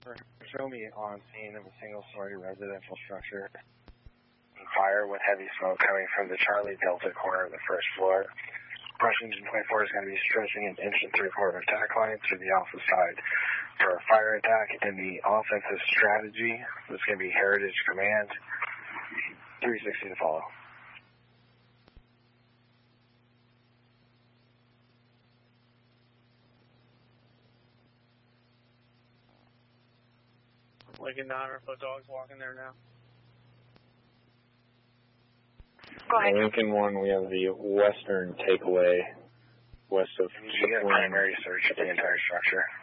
Show me on scene of a single-story residential structure on fire with heavy smoke coming from the Charlie Delta corner of the first floor. Brush Engine 24 is going to be stretching an inch and 3/4 attack line to the alpha side for a fire attack. And the offensive strategy is going to be Heritage Command. 360 to follow. Lincoln 9-foot dogs walking there now. Go ahead. Lincoln 1, we have the western takeaway west of. You get a primary search of the entire structure.